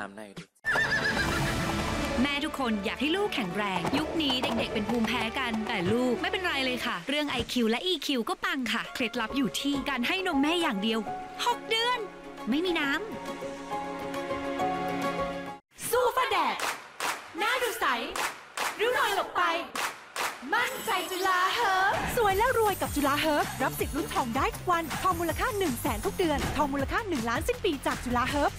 ได้ดิแม่ทุกคนอยากให้ลูกแข็งแรงยุคนี้เด็กๆเป็นภูมิแพ้กันแต่ลูกไม่เป็นไรเลยค่ะเรื่อง IQ และ EQ ก็ปังค่ะเคล็ดลับอยู่ที่การให้นมแม่อย่างเดียว6 เดือนไม่มีน้ำสู้ฟ้าแดดหน้าดูใสริ้วรอยหลบไปมั่นใจจุฬาเฮิร์บสวยแล้วรวยกับจุฬาเฮิร์บรับสิทธิ์ลุ้นทองได้ทุกวันทองมูลค่า100,000ทุกเดือนทองมูลค่า1 ล้านสิ้นปีจากจุฬาเฮิร์บ